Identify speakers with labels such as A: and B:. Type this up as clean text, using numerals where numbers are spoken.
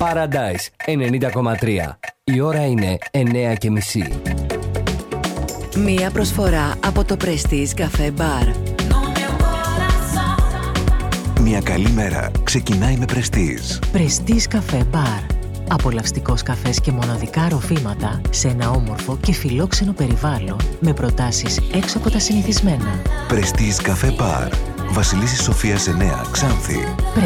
A: Paradise 90,3. Η ώρα είναι 9:30.
B: Μία προσφορά από το Prestige Café Bar.
C: Μια καλή μέρα ξεκινάει με Prestige.
D: Prestige Café Bar. Απολαυστικός καφές και μοναδικά ροφήματα σε ένα όμορφο και φιλόξενο περιβάλλον με προτάσεις έξω από τα συνηθισμένα.
C: Prestige Café Bar. Βασιλίσσης Σοφίας 9, Ξάνθη.